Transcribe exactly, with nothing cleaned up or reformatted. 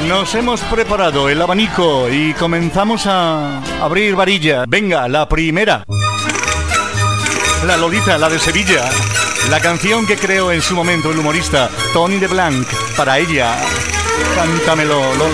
Nos hemos preparado el abanico y comenzamos a abrir varilla. Venga, la primera. La Lolita, la de Sevilla. La canción que creó en su momento el humorista Tony de Blanc. Para ella. Cántamelo, Lola.